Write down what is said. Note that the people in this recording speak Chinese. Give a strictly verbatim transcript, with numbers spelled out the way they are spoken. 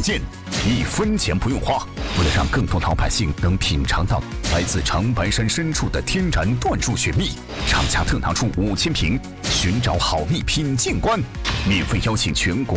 件，一分钱不用花。为了让更多老百姓能品尝到来自长白山深处的天然椴树雪蜜，厂家特拿出五千瓶寻找好蜜品鉴官，免费邀请全国